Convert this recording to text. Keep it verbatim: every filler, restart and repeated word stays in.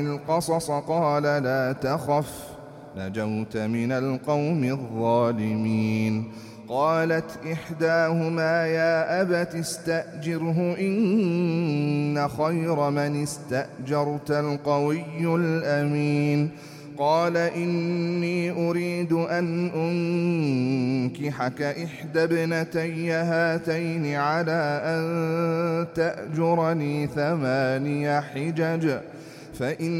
القصص قال لا تخف نجوت من القوم الظالمين. قالت إحداهما يا أبت استأجره إن خير من استأجرت القوي الأمين. قال إني أريد أن أنكحك إحدى ابنتي هاتين على أن تأجرني ثماني حجج فإن